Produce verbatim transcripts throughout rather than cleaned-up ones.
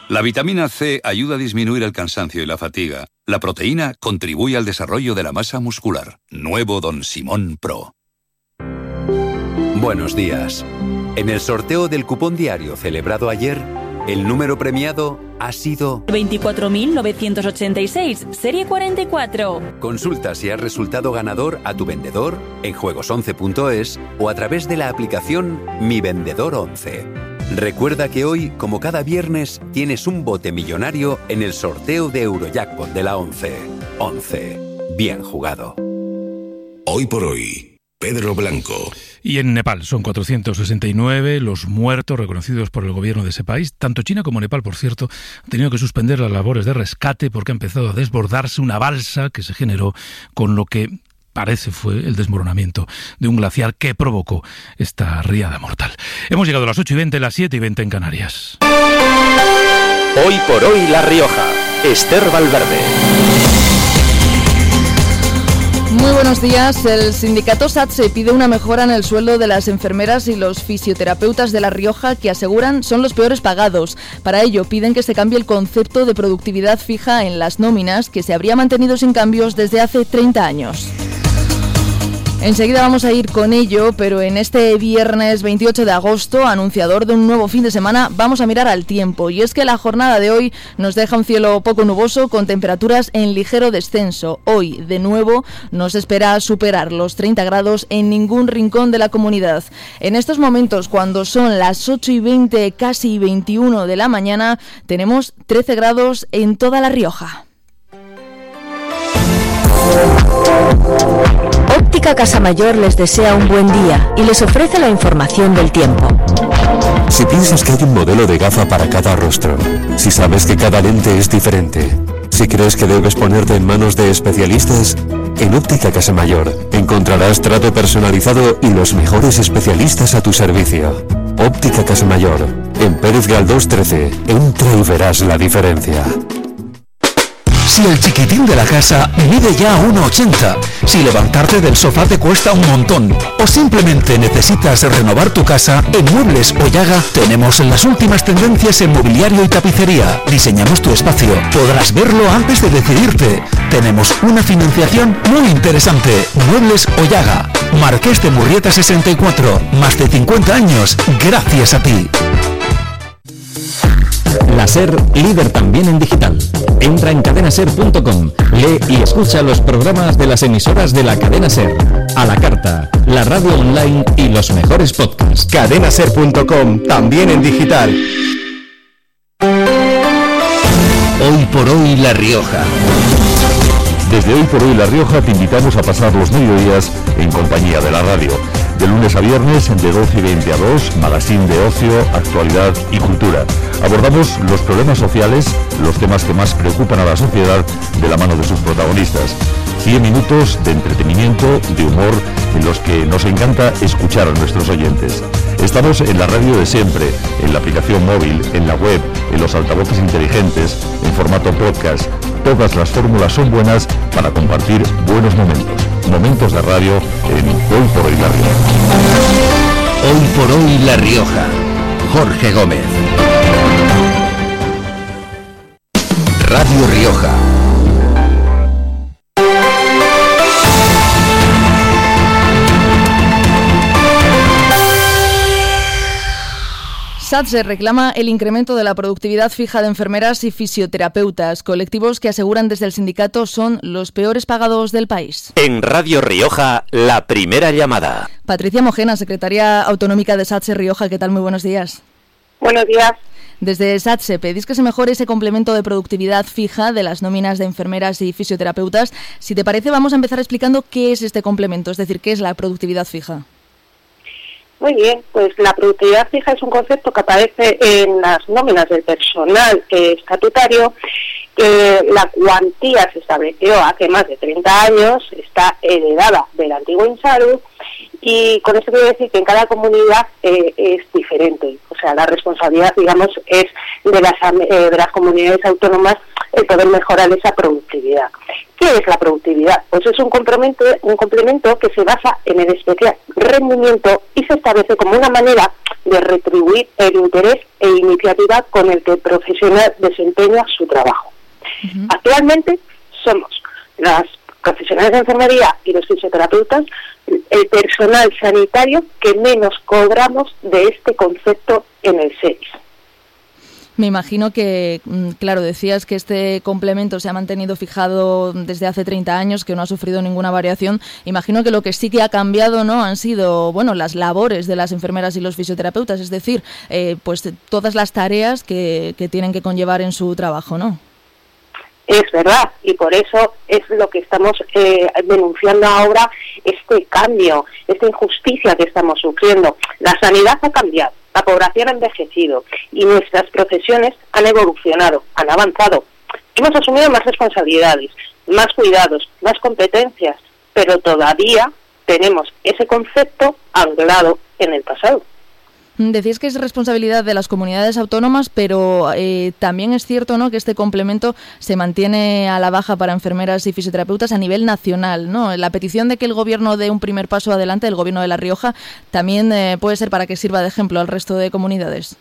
La vitamina C ayuda a disminuir el cansancio y la fatiga. La proteína contribuye al desarrollo de la masa muscular. Nuevo Don Simón Pro. Buenos días. En el sorteo del cupón diario celebrado ayer, el número premiado ha sido veinticuatro mil novecientos ochenta y seis, serie cuarenta y cuatro. Consulta si has resultado ganador a tu vendedor en juegos once punto es o a través de la aplicación Mi Vendedor once. Recuerda que hoy, como cada viernes, tienes un bote millonario en el sorteo de Eurojackpot de la once. once. Bien jugado. Hoy por hoy, Pedro Blanco. Y en Nepal son cuatrocientos sesenta y nueve los muertos reconocidos por el gobierno de ese país. Tanto China como Nepal, por cierto, han tenido que suspender las labores de rescate porque ha empezado a desbordarse una balsa que se generó con lo que parece fue el desmoronamiento de un glaciar que provocó esta riada mortal. Hemos llegado a las ocho y veinte, las siete y veinte en Canarias. Hoy por hoy La Rioja. Esther Valverde. Muy buenos días. El sindicato SATSE pide una mejora en el sueldo de las enfermeras y los fisioterapeutas de La Rioja, que aseguran son los peores pagados. Para ello piden que se cambie el concepto de productividad fija en las nóminas, que se habría mantenido sin cambios desde hace treinta años. Enseguida vamos a ir con ello, pero en este viernes veintiocho de agosto, anunciador de un nuevo fin de semana, vamos a mirar al tiempo. Y es que la jornada de hoy nos deja un cielo poco nuboso con temperaturas en ligero descenso. Hoy, de nuevo, nos espera superar los treinta grados en ningún rincón de la comunidad. En estos momentos, cuando son las ocho y veinte, casi veintiuno de la mañana, tenemos trece grados en toda La Rioja. Óptica Casa Mayor les desea un buen día y les ofrece la información del tiempo. Si piensas que hay un modelo de gafa para cada rostro, si sabes que cada lente es diferente, si crees que debes ponerte en manos de especialistas, en Óptica Casa Mayor encontrarás trato personalizado y los mejores especialistas a tu servicio. Óptica Casa Mayor, en Pérez Galdós trece. Entra y verás la diferencia. Si el chiquitín de la casa mide ya uno ochenta, si levantarte del sofá te cuesta un montón o simplemente necesitas renovar tu casa, en Muebles Ollaga tenemos las últimas tendencias en mobiliario y tapicería. Diseñamos tu espacio, podrás verlo antes de decidirte. Tenemos una financiación muy interesante. Muebles Ollaga, Marqués de Murrieta sesenta y cuatro, más de cincuenta años gracias a ti. La SER, líder también en digital. Entra en cadena ser punto com, lee y escucha los programas de las emisoras de la cadena SER, a la carta, la radio online y los mejores podcasts. cadena ser punto com, también en digital. Hoy por hoy La Rioja. Desde Hoy por hoy La Rioja te invitamos a pasar los mediodías en compañía de la radio. De lunes a viernes, de doce y veinte a dos, magazine de ocio, actualidad y cultura. Abordamos los problemas sociales, los temas que más preocupan a la sociedad, de la mano de sus protagonistas. cien minutos de entretenimiento, de humor, en los que nos encanta escuchar a nuestros oyentes. Estamos en la radio de siempre, en la aplicación móvil, en la web, en los altavoces inteligentes, en formato podcast. Todas las fórmulas son buenas para compartir buenos momentos. Momentos de radio en Hoy por hoy La Rioja. Hoy por hoy La Rioja. Jorge Gómez. Radio Rioja. SATSE reclama el incremento de la productividad fija de enfermeras y fisioterapeutas, colectivos que aseguran desde el sindicato son los peores pagados del país. En Radio Rioja, la primera llamada. Patricia Mojena, secretaria autonómica de SATSE Rioja, ¿qué tal? Muy buenos días. Buenos días. Desde SATSE pedís que se mejore ese complemento de productividad fija de las nóminas de enfermeras y fisioterapeutas. Si te parece, vamos a empezar explicando qué es este complemento, es decir, qué es la productividad fija. Muy bien, pues la productividad fija es un concepto que aparece en las nóminas del personal eh, estatutario. Eh, la cuantía se estableció hace más de treinta años, está heredada del antiguo INSALU, y con esto quiero decir que en cada comunidad eh, es diferente. O sea, la responsabilidad, digamos, es de las, eh, de las comunidades autónomas el poder mejorar esa productividad. ¿Qué es la productividad? Pues es un complemento, un complemento que se basa en el especial rendimiento y se establece como una manera de retribuir el interés e iniciativa con el que el profesional desempeña su trabajo. Uh-huh. Actualmente somos las profesionales de enfermería y los fisioterapeutas el personal sanitario que menos cobramos de este concepto en el S E I S. Me imagino que, claro, decías que este complemento se ha mantenido fijado desde hace treinta años, que no ha sufrido ninguna variación. Imagino que lo que sí que ha cambiado, ¿no?, han sido, bueno, las labores de las enfermeras y los fisioterapeutas, es decir, eh, pues todas las tareas que, que tienen que conllevar en su trabajo, ¿no? Es verdad, y por eso es lo que estamos eh, denunciando ahora, este cambio, esta injusticia que estamos sufriendo. La sanidad ha cambiado, la población ha envejecido y nuestras profesiones han evolucionado, han avanzado. Hemos asumido más responsabilidades, más cuidados, más competencias, pero todavía tenemos ese concepto anclado en el pasado. Decías que es responsabilidad de las comunidades autónomas, pero eh, también es cierto, ¿no?, que este complemento se mantiene a la baja para enfermeras y fisioterapeutas a nivel nacional, ¿no? La petición de que el Gobierno dé un primer paso adelante, el Gobierno de La Rioja, también eh, puede ser para que sirva de ejemplo al resto de comunidades.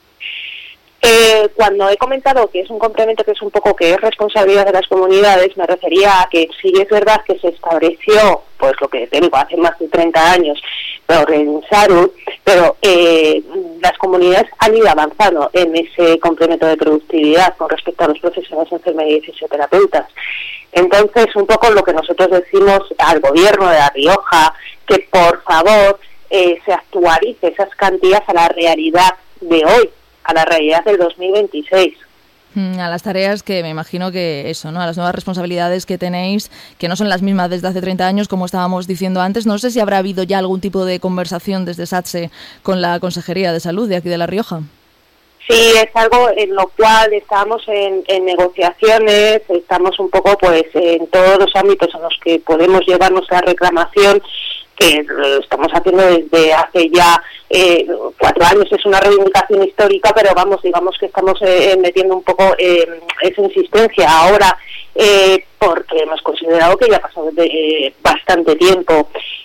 Eh, cuando he comentado que es un complemento que es un poco que es responsabilidad de las comunidades, me refería a que sí es verdad que se estableció, pues lo que tengo hace más de treinta años, por el SARU, pero eh, las comunidades han ido avanzando en ese complemento de productividad con respecto a los profesionales de enfermería y fisioterapeutas. Entonces, un poco lo que nosotros decimos al Gobierno de La Rioja, que por favor eh, se actualice esas cantidades a la realidad de hoy, a la realidad del dos mil veintiséis. A las tareas que me imagino que eso, ¿no?, a las nuevas responsabilidades que tenéis, que no son las mismas desde hace treinta años, como estábamos diciendo antes. No sé si habrá habido ya algún tipo de conversación desde SATSE con la Consejería de Salud de aquí de La Rioja. Sí, es algo en lo cual estamos en, en negociaciones, estamos un poco pues en todos los ámbitos en los que podemos llevar nuestra reclamación, que lo estamos haciendo desde hace ya eh, cuatro años. Es una reivindicación histórica, pero vamos, digamos que estamos eh, metiendo un poco eh, esa insistencia ahora, eh, porque hemos considerado que ya ha pasado de, eh, bastante tiempo.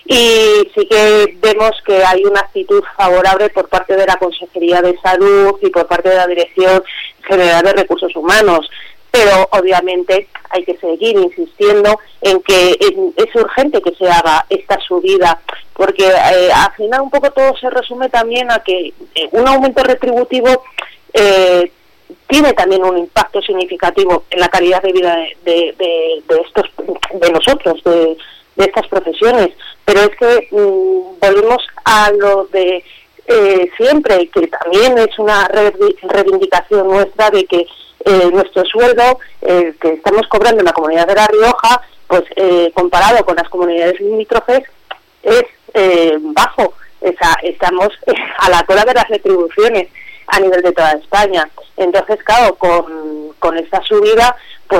Y sí que vemos que hay una actitud favorable por parte de la Consejería de Salud y por parte de la Dirección General de Recursos Humanos. Pero obviamente hay que seguir insistiendo en que es urgente que se haga esta subida, porque eh, al final un poco todo se resume también a que eh, un aumento retributivo eh, tiene también un impacto significativo en la calidad de vida de, de, de, de estos, de nosotros, de, de estas profesiones. Pero es que mmm, volvemos a lo de eh, siempre, que también es una reivindicación nuestra de que Eh, nuestro sueldo eh, que estamos cobrando en la comunidad de La Rioja, pues eh, comparado con las comunidades limítrofes, es eh, bajo. Esa, estamos eh, a la cola de las retribuciones a nivel de toda España. Entonces, claro, con, con esta subida, pues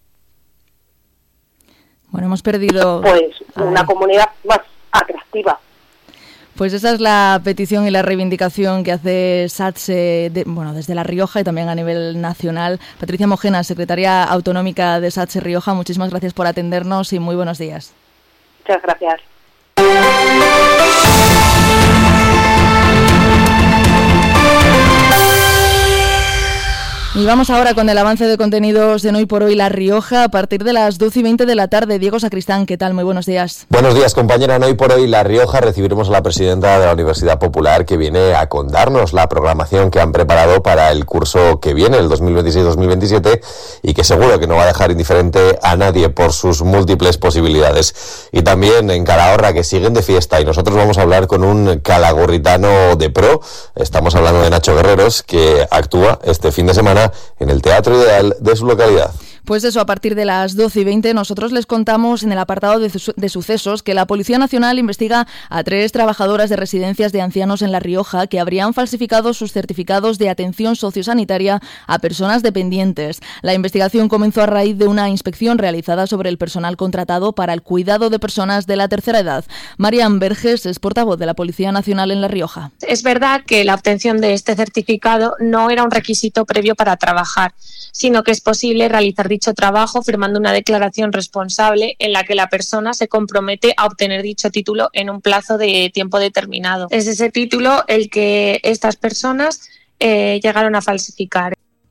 bueno, hemos perdido pues una comunidad más atractiva. Pues esa es la petición y la reivindicación que hace SATSE, de, bueno, desde La Rioja y también a nivel nacional. Patricia Mojena, secretaria autonómica de SATSE Rioja, muchísimas gracias por atendernos y muy buenos días. Muchas gracias. Y vamos ahora con el avance de contenidos en Hoy por Hoy La Rioja a partir de las doce y veinte de la tarde. Diego Sacristán, ¿qué tal? Muy buenos días. Buenos días, compañera. En Hoy por Hoy La Rioja recibiremos a la presidenta de la Universidad Popular, que viene a contarnos la programación que han preparado para el curso que viene, el dos mil veintiséis dos mil veintisiete, y que seguro que no va a dejar indiferente a nadie por sus múltiples posibilidades. Y también en Calahorra, que siguen de fiesta, y nosotros vamos a hablar con un calagurritano de pro. Estamos hablando de Nacho Guerreros, que actúa este fin de semana en el Teatro Ideal de su localidad. Pues eso, a partir de las doce y veinte nosotros les contamos en el apartado de, su- de sucesos que la Policía Nacional investiga a tres trabajadoras de residencias de ancianos en La Rioja que habrían falsificado sus certificados de atención sociosanitaria a personas dependientes. La investigación comenzó a raíz de una inspección realizada sobre el personal contratado para el cuidado de personas de la tercera edad. Marian Verges es portavoz de la Policía Nacional en La Rioja. Es verdad que la obtención de este certificado no era un requisito previo para trabajar, sino que es posible realizar dicho trabajo firmando una declaración responsable en la que la persona se compromete a obtener dicho título en un plazo de tiempo determinado. Es ese título el que estas personas eh, llegaron a falsificar.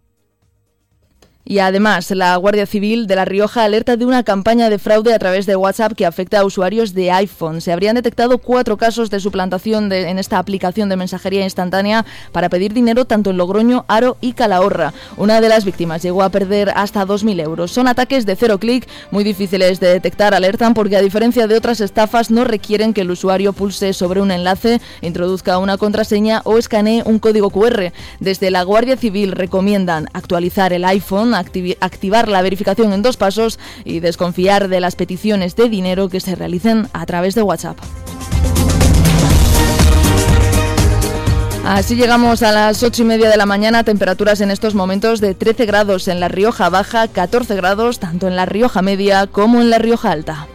Y además, la Guardia Civil de La Rioja alerta de una campaña de fraude a través de WhatsApp que afecta a usuarios de iPhone. Se habrían detectado cuatro casos de suplantación de, en esta aplicación de mensajería instantánea para pedir dinero tanto en Logroño, Haro y Calahorra. Una de las víctimas llegó a perder hasta dos mil euros. Son ataques de cero clic, muy difíciles de detectar, alertan, porque a diferencia de otras estafas no requieren que el usuario pulse sobre un enlace, introduzca una contraseña o escanee un código cu erre. Desde la Guardia Civil recomiendan actualizar el iPhone, activar la verificación en dos pasos y desconfiar de las peticiones de dinero que se realicen a través de WhatsApp. Así llegamos a las ocho y media de la mañana, temperaturas en estos momentos de trece grados en La Rioja Baja, catorce grados tanto en La Rioja Media como en La Rioja Alta.